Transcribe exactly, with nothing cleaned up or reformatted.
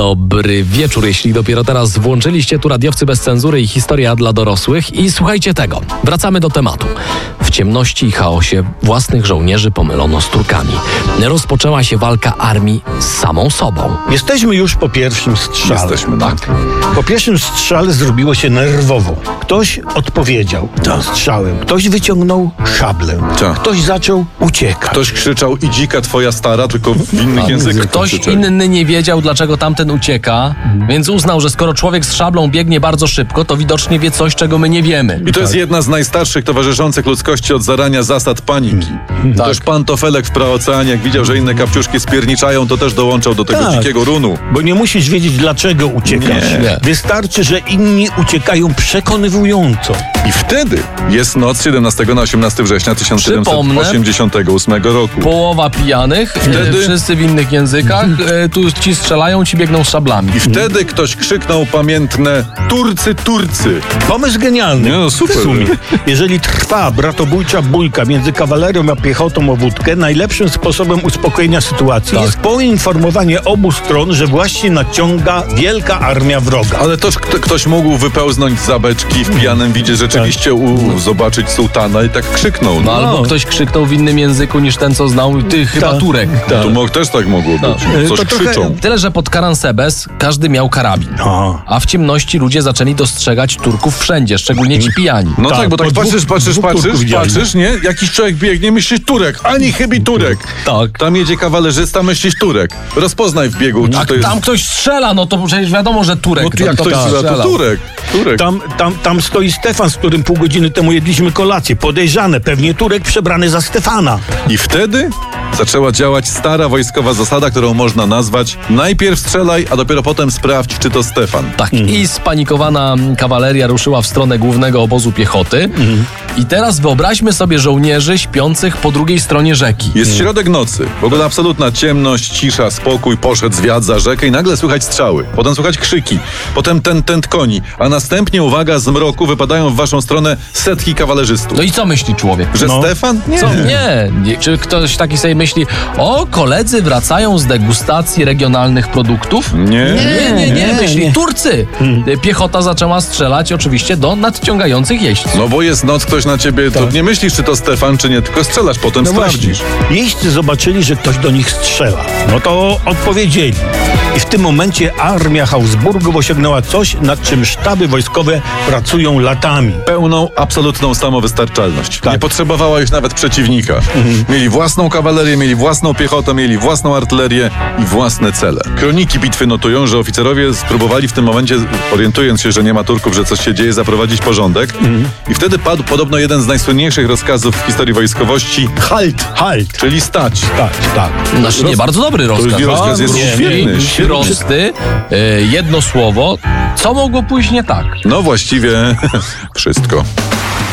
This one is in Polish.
Dobry wieczór, jeśli dopiero teraz włączyliście tu Radiowcy bez cenzury i historia dla dorosłych. I słuchajcie tego, wracamy do tematu. W ciemności i chaosie własnych żołnierzy pomylono z Turkami. Rozpoczęła się walka armii z samą sobą. Jesteśmy już po pierwszym strzale. Jesteśmy, tak. Po pierwszym strzale zrobiło się nerwowo. Ktoś odpowiedział Tak. strzałem, ktoś wyciągnął szablę, Tak. ktoś zaczął uciekać. Ktoś krzyczał i dzika twoja stara, tylko w innych językach. Ktoś krzyczeli. inny nie wiedział, dlaczego tamten ucieka, więc uznał, że skoro człowiek z szablą biegnie bardzo szybko, to widocznie wie coś, czego my nie wiemy. I to jest jedna z najstarszych towarzyszących ludzkości od zarania zasad paniki. Tak. Też pan Tofelek w praoceanie, jak widział, że inne kapciuszki spierniczają, to też dołączał do tego Tak. dzikiego runu. Bo nie musisz wiedzieć, dlaczego uciekasz. Nie. Nie. Wystarczy, że inni uciekają przekonywująco. I wtedy jest noc siedemnastego na osiemnastego września tysiąc siedemset osiemdziesiątego ósmego roku. Połowa pijanych, Wtedy- e, wszyscy w innych językach, e, tu ci strzelają, ci biegną z szablami. I wtedy ktoś krzyknął pamiętne Turcy, Turcy. Pomysł genialny. Nie, no super. W sumie. Jeżeli trwa bratobójcza bójka między kawalerią a piechotą o wódkę, najlepszym sposobem uspokojenia sytuacji Tak. jest poinformowanie obu stron, że właśnie nadciąga wielka armia wroga. Ale też kto, ktoś mógł wypełznąć za beczki w pijanym widzie, rzeczywiście u, zobaczyć sułtana i tak krzyknął. No, No. albo ktoś krzyknął w innym języku niż ten, co znał, ty chyba Tak. Turek. Tak. Tu mógł, też tak mogło być. To Coś trochę- krzyczą. Tyle, że pod Karansebes każdy miał karabin. No. A w ciemności ludzie zaczęli dostrzegać Turków wszędzie, szczególnie ci pijani. No tak, Tak, bo tak po patrzysz, dwóch- patrzysz, dwóch patrzysz, Turków widziałem. patrzysz, nie? Jakiś człowiek biegnie, myślisz Turek, ani chybi Turek. Tak. Tam jedzie kawalerzysta, myślisz Turek. Rozpoznaj w biegu, czy A to jest... tam ktoś strzela, no to przecież wiadomo, że Turek. No to jak to ktoś strzela, to strzelał. Turek. Turek. Tam, tam, tam stoi Stefan, z którym pół godziny temu jedliśmy kolację. Podejrzane, pewnie Turek przebrany za Stefana. I wtedy zaczęła działać stara wojskowa zasada, którą można nazwać najpierw strzelaj, a dopiero potem sprawdź, czy to Stefan. Tak, i spanikowana kawaleria ruszyła w stronę głównego obozu piechoty. I teraz wyobraźmy sobie żołnierzy śpiących po drugiej stronie rzeki. Jest środek nocy, w ogóle absolutna ciemność, cisza, spokój, poszedł zwiat za rzekę i nagle słychać strzały, potem słychać krzyki, potem ten tent koni, a następnie, uwaga, z mroku wypadają w waszą stronę setki kawalerzystów. No i co myśli człowiek? Że No. Stefan? Nie. Co? Nie. nie. Czy ktoś taki sobie myśli, o, koledzy wracają z degustacji regionalnych produktów? Nie. Nie, nie, nie, nie, myśli nie. Turcy. Piechota zaczęła strzelać oczywiście do nadciągających jeźdźców. No bo jest noc, ktoś na ciebie, to nie myślisz, czy to Stefan, czy nie, tylko strzelasz, potem No sprawdzisz. właśnie. Jeźdźcy zobaczyli, że ktoś do nich strzela. No to odpowiedzieli. I w tym momencie armia Habsburgów osiągnęła coś, nad czym sztaby wojskowe pracują latami. Pełną, absolutną samowystarczalność. Tak. Nie potrzebowała już nawet przeciwnika. Mieli własną kawalerię, mieli własną piechotę, mieli własną artylerię i własne cele. Kroniki bitwy notują, że oficerowie spróbowali w tym momencie, orientując się, że nie ma Turków, że coś się dzieje, zaprowadzić porządek. I wtedy padł podobno jeden z najsłynniejszych rozkazów w historii wojskowości: halt, Halt. czyli stać. Tak, tak. Znaczy nie, bardzo dobry rozkaz. rozkaz jest Nie, świetny, nie, świetny. prosty, e, jedno słowo. Co mogło pójść nie tak? No właściwie wszystko.